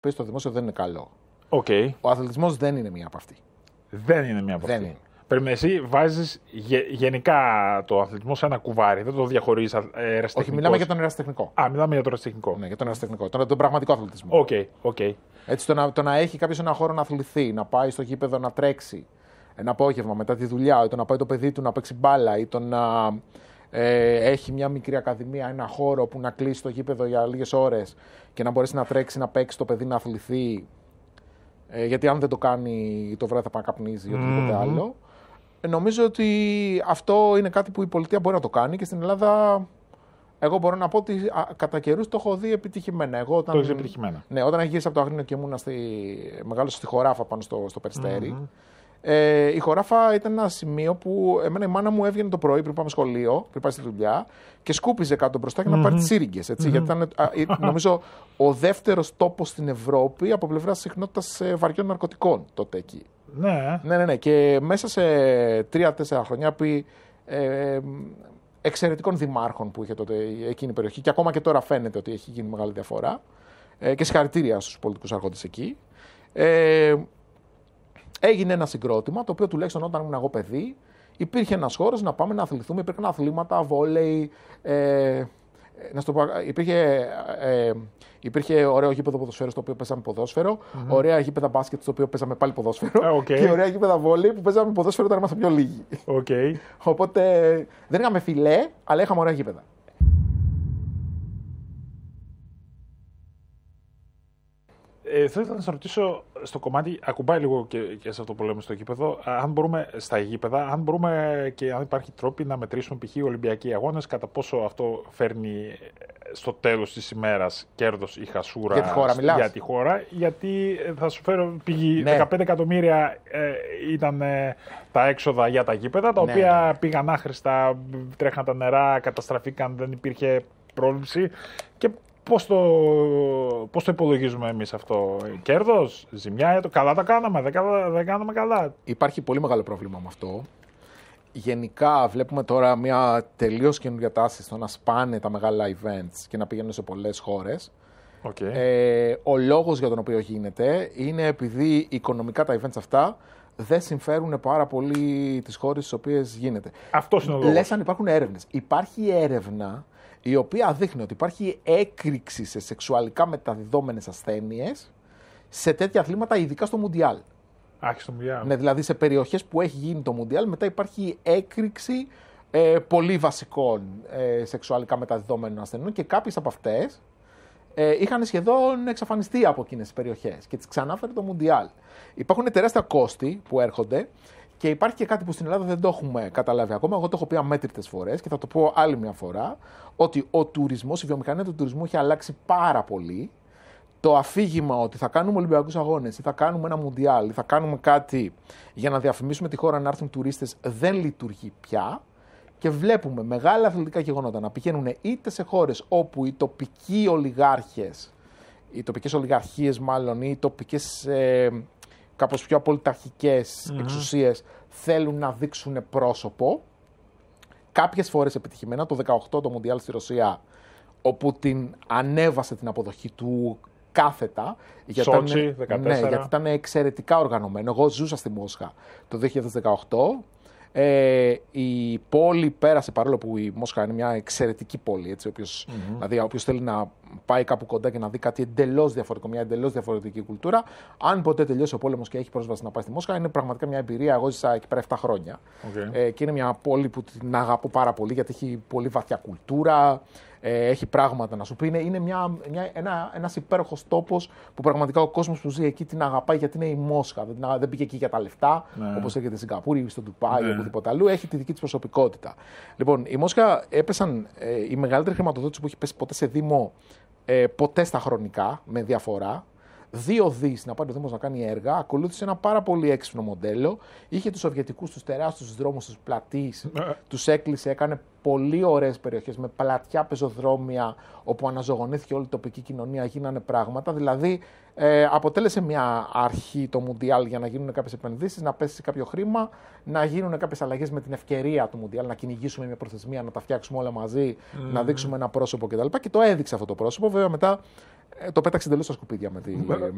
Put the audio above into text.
πει στο δημόσιο δεν είναι καλό. Okay. Ο αθλητισμός δεν είναι μία από αυτή. Δεν είναι μία από αυτή. Είναι. Πρέπει να εσύ βάζεις γενικά το αθλητισμό σε ένα κουβάρι, δεν το διαχωρίζεις ερασιτεχνικός. Όχι, μιλάμε για τον ερασιτεχνικό. Μιλάμε για τον ερασιτεχνικό. Ναι, για τον ερασιτεχνικό. Τον πραγματικό αθλητισμό. Okay. Έτσι, το να έχει κάποιος ένα χώρο να αθληθεί, να πάει στο γήπεδο να τρέξει ένα απόγευμα μετά τη δουλειά, ή το να πάει το παιδί του να παίξει μπάλα, ή το να έχει μια μικρή ακαδημία, ένα χώρο που να κλείσει το γήπεδο για λίγες ώρες και να μπορέσει να τρέξει, να παίξει το παιδί, να αθληθεί. Γιατί αν δεν το κάνει το βράδυ θα πάει να καπνίζει ή οτιδήποτε άλλο. Νομίζω ότι αυτό είναι κάτι που η πολιτεία μπορεί να το κάνει και στην Ελλάδα εγώ μπορώ να πω ότι κατά καιρούς το έχω δει επιτυχημένα. Το έχεις επιτυχημένα. Ναι, όταν γύρισα από το Αγρίνιο και ήμουν μεγάλωσα στη Χωράφα πάνω στο Περιστέρι. Η Χωράφα ήταν ένα σημείο που εμένα η μάνα μου έβγαινε το πρωί πριν πάμε σχολείο, πριν πάει στη δουλειά και σκούπιζε κάτω μπροστά για να πάρει τις σύριγγες. Γιατί ήταν νομίζω ο δεύτερος τόπος στην Ευρώπη από πλευρά συχνότητας βαριών ναρκωτικών τότε εκεί. Ναι. Και μέσα σε 3-4 χρόνια επί εξαιρετικών δημάρχων που είχε τότε εκείνη η περιοχή και ακόμα και τώρα φαίνεται ότι έχει γίνει μεγάλη διαφορά και συγχαρητήρια στους πολιτικούς αρχόντες εκεί. Έγινε ένα συγκρότημα, το οποίο τουλάχιστον όταν ήμουν εγώ παιδί, υπήρχε ένας χώρος να πάμε να αθληθούμε. Υπήρχαν αθλήματα, βόλεϊ. Να σου το πω, υπήρχε ωραίο γήπεδο ποδοσφαίρου στο οποίο παίζαμε ποδόσφαιρο, ωραία γήπεδα μπάσκετ στο οποίο παίζαμε πάλι ποδόσφαιρο και ωραία γήπεδα βόλεϊ που παίζαμε ποδόσφαιρο όταν ήμασταν πιο λίγοι. Οπότε δεν είχαμε φιλέ, αλλά είχαμε ωραία γήπεδα. Θα ήθελα να σα ρωτήσω στο κομμάτι, ακουμπάει λίγο και σε αυτό που λέμε στο γήπεδο, αν μπορούμε στα γήπεδα, αν μπορούμε και αν υπάρχει τρόποι να μετρήσουμε π.χ. Ολυμπιακοί αγώνες, κατά πόσο αυτό φέρνει στο τέλος της ημέρας κέρδος ή χασούρα για τη χώρα, για τη χώρα. Γιατί θα σου φέρω πηγή, 15 εκατομμύρια ήταν τα έξοδα για τα γήπεδα, τα οποία πήγαν άχρηστα, τρέχαν τα νερά, καταστραφήκαν, δεν υπήρχε πρόληψη. Και πώς το υπολογίζουμε εμείς αυτό, κέρδος, ζημιά, καλά τα κάναμε, δεν κάναμε καλά. Υπάρχει πολύ μεγάλο πρόβλημα με αυτό. Γενικά βλέπουμε τώρα μια τελείως καινούργια τάση στο να σπάνε τα μεγάλα events και να πηγαίνουν σε πολλές χώρες. Ο λόγος για τον οποίο γίνεται είναι επειδή οικονομικά τα events αυτά δεν συμφέρουν πάρα πολύ τις χώρες στις οποίες γίνεται. Αυτός είναι ο λόγος. Λες αν υπάρχουν έρευνες. Υπάρχει έρευνα η οποία δείχνει ότι υπάρχει έκρηξη σε σεξουαλικά μεταδιδόμενες ασθένειες σε τέτοια αθλήματα, ειδικά στο Μουντιάλ. Στο Μουντιάλ. Ναι, δηλαδή σε περιοχές που έχει γίνει το Μουντιάλ, μετά υπάρχει έκρηξη πολύ βασικών σεξουαλικά μεταδιδόμενων ασθενών και κάποιες από αυτές είχαν σχεδόν εξαφανιστεί από εκείνες τις περιοχές και τις ξανάφερε το Μουντιάλ. Υπάρχουν τεράστια κόστη που έρχονται. Και υπάρχει και κάτι που στην Ελλάδα δεν το έχουμε καταλάβει ακόμα. Εγώ το έχω πει αμέτρητες φορές και θα το πω άλλη μια φορά. Ότι ο τουρισμός, η βιομηχανία του τουρισμού έχει αλλάξει πάρα πολύ. Το αφήγημα ότι θα κάνουμε Ολυμπιακούς Αγώνες ή θα κάνουμε ένα Μουντιάλ ή θα κάνουμε κάτι για να διαφημίσουμε τη χώρα να έρθουν τουρίστες δεν λειτουργεί πια. Και βλέπουμε μεγάλα αθλητικά γεγονότα να πηγαίνουν είτε σε χώρες όπου οι τοπικοί ολιγάρχες, οι τοπικές ολιγαρχίες μάλλον, ή οι τοπικές κάπως πιο απολυταρχικές εξουσίες θέλουν να δείξουν πρόσωπο. Κάποιες φορές επιτυχημένα, το 2018 το Μουντιάλ στη Ρωσία, όπου την ανέβασε την αποδοχή του κάθετα. Σότσι, 14. Ναι, γιατί ήταν εξαιρετικά οργανωμένο. Εγώ ζούσα στη Μόσχα το 2018. Η πόλη πέρασε, παρόλο που η Μόσχα είναι μια εξαιρετική πόλη, έτσι, δηλαδή όποιος θέλει να πάει κάπου κοντά και να δει κάτι εντελώς διαφορετικό, μια εντελώς διαφορετική κουλτούρα, αν ποτέ τελειώσει ο πόλεμος και έχει πρόσβαση να πάει στη Μόσχα, είναι πραγματικά μια εμπειρία. Εγώ ζήσα εκεί πέρα 7 χρόνια και είναι μια πόλη που την αγαπώ πάρα πολύ γιατί έχει πολύ βαθιά κουλτούρα, έχει πράγματα να σου πει. Είναι ένας υπέροχος τόπος που πραγματικά ο κόσμος που ζει εκεί την αγαπάει γιατί είναι η Μόσχα. Δεν πήγε εκεί για τα λεφτά, όπως έρχεται στη Σιγκαπούρη ή στο Ντουμπάι ή οπουδήποτε αλλού. Έχει τη δική της προσωπικότητα. Λοιπόν, η Μόσχα έπεσαν η μεγαλύτερη χρηματοδότηση που έχει πέσει ποτέ σε Δήμο, ποτέ στα χρονικά, με διαφορά. 2 δις να πάει ο Δήμος να κάνει έργα, ακολούθησε ένα πάρα πολύ έξυπνο μοντέλο. Είχε τους σοβιετικούς, τους τεράστιους δρόμους, τους πλατείς, τους έκλεισε, έκανε πολύ ωραίες περιοχές με πλατιά πεζοδρόμια, όπου αναζωογονήθηκε όλη η τοπική κοινωνία, γίνανε πράγματα. Δηλαδή, αποτέλεσε μια αρχή το Μουντιάλ για να γίνουν κάποιες επενδύσεις, να πέσει κάποιο χρήμα, να γίνουν κάποιες αλλαγές με την ευκαιρία του Μουντιάλ, να κυνηγήσουμε μια προθεσμία, να τα φτιάξουμε όλα μαζί, να δείξουμε ένα πρόσωπο κτλ. Και το έδειξε αυτό το πρόσωπο. Βέβαια, μετά το πέταξε εντελώς στα σκουπίδια